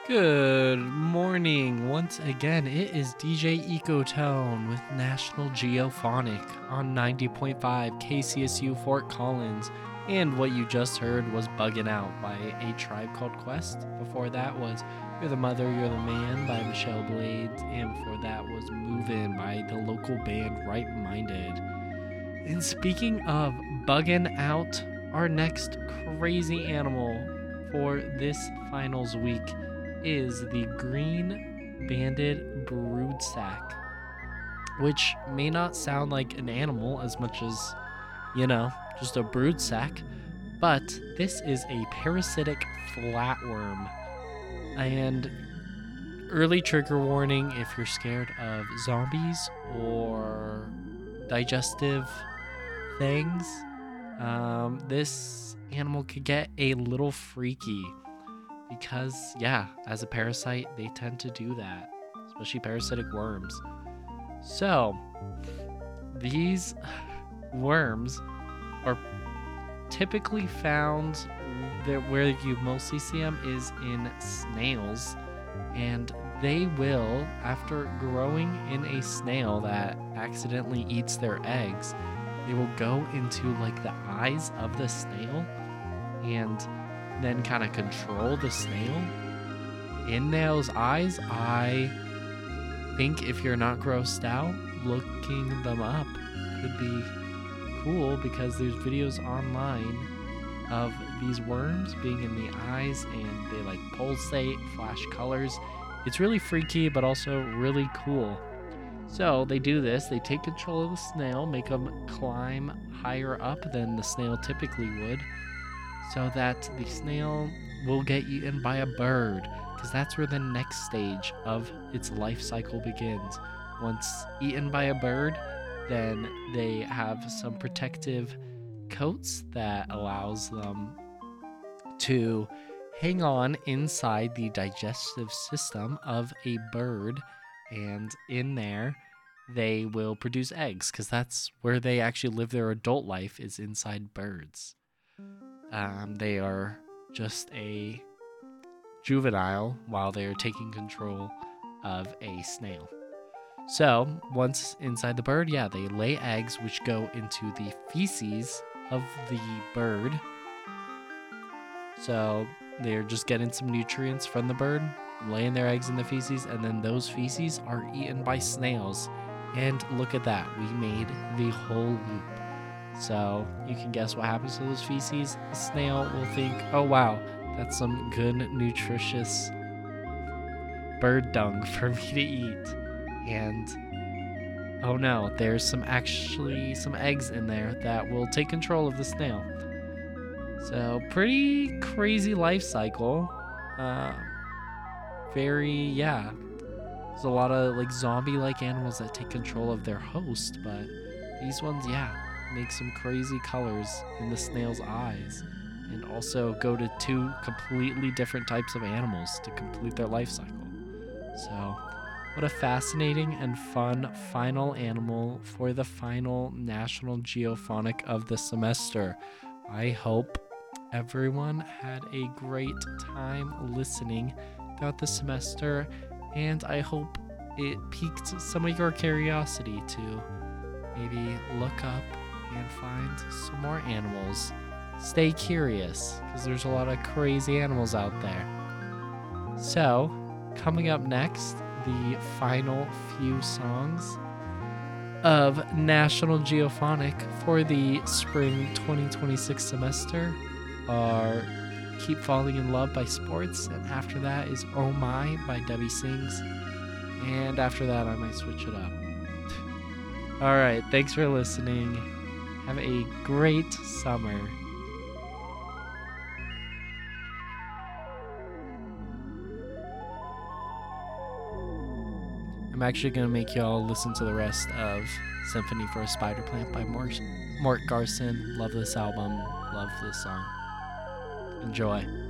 Good morning. Once again, it is DJ Ecotone with National Geophonic on 90.5 KCSU Fort Collins. And what you just heard was Buggin' Out by A Tribe Called Quest. Before that was You're the Mother, You're the Man by Michelle Blades. And before that was Movin' by the local band Right Minded. And speaking of Buggin' Out, our next crazy animal for this finals week is the green banded broodsack, which may not sound like an animal as much as, just a broodsack, but this is a parasitic flatworm. And early trigger warning if you're scared of zombies or digestive things, this animal could get a little freaky. Because, as a parasite, they tend to do that, especially parasitic worms. So, these worms are typically found where you mostly see them is in snails. And they will, after growing in a snail that accidentally eats their eggs, they will go into like the eyes of the snail and then kind of control the snail in those eyes. I think if you're not grossed out, looking them up could be cool because there's videos online of these worms being in the eyes and they like pulsate, flash colors. It's really freaky but also really cool. So they do this, they take control of the snail, make them climb higher up than the snail typically would, so that the snail will get eaten by a bird, because that's where the next stage of its life cycle begins. Once eaten by a bird, then they have some protective coats that allows them to hang on inside the digestive system of a bird, and in there they will produce eggs, because that's where they actually live their adult life, is inside birds. They are just a juvenile while they're taking control of a snail. So once inside the bird, they lay eggs which go into the feces of the bird. So they're just getting some nutrients from the bird, laying their eggs in the feces, and then those feces are eaten by snails. And look at that, we made the whole loop. So you can guess what happens to those feces. The snail will think, oh wow, that's some good, nutritious bird dung for me to eat. And oh no, there's some eggs in there that will take control of the snail. So pretty crazy life cycle. There's a lot of like zombie-like animals that take control of their host, but these ones, make some crazy colors in the snail's eyes, and also go to two completely different types of animals to complete their life cycle. So, what a fascinating and fun final animal for the final National Geophonic of the semester. I hope everyone had a great time listening throughout the semester, and I hope it piqued some of your curiosity to maybe look up and find some more animals. Stay curious, because there's a lot of crazy animals out there. So, coming up next, the final few songs of National Geophonic for the spring 2026 semester are Keep Falling in Love by Sports, and after that is Oh My by Debbie Sings, and after that I might switch it up. Alright, thanks for listening. Have a great summer. I'm actually going to make y'all listen to the rest of Symphony for a Spider Plant by Mort Garson. Love this album. Love this song. Enjoy.